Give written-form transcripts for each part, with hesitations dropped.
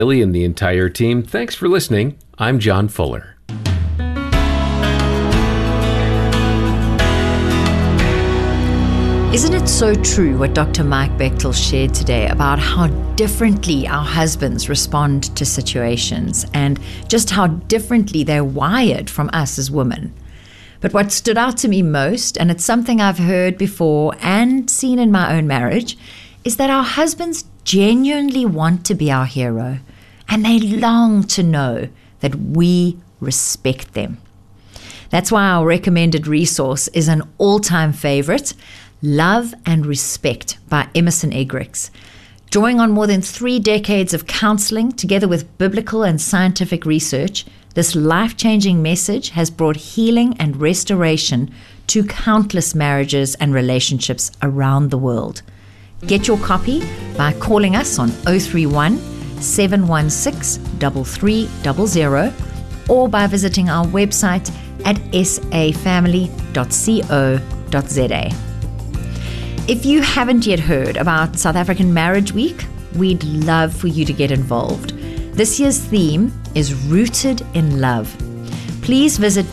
Billy and the entire team, thanks for listening. I'm John Fuller. Isn't it so true what Dr. Mike Bechtel shared today about how differently our husbands respond to situations and just how differently they're wired from us as women? But what stood out to me most, and it's something I've heard before and seen in my own marriage, is that our husbands genuinely want to be our hero, and they long to know that we respect them. That's why our recommended resource is an all-time favorite, Love and Respect by Emerson Eggerichs. Drawing on more than 3 decades of counseling, together with biblical and scientific research, this life-changing message has brought healing and restoration to countless marriages and relationships around the world. Get your copy by calling us on 031 716 3300 or by visiting our website at safamily.co.za. If you haven't yet heard about South African Marriage Week, we'd love for you to get involved. This year's theme is Rooted in Love. Please visit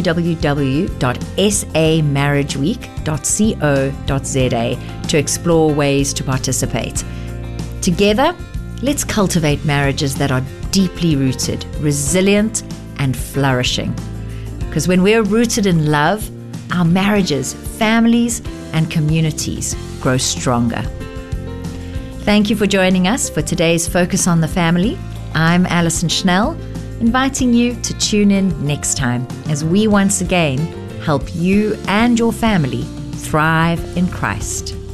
www.samarriageweek.co.za to explore ways to participate. Together, let's cultivate marriages that are deeply rooted, resilient, and flourishing. Because when we're rooted in love, our marriages, families, and communities grow stronger. Thank you for joining us for today's Focus on the Family. I'm Alison Schnell, inviting you to tune in next time as we once again help you and your family thrive in Christ.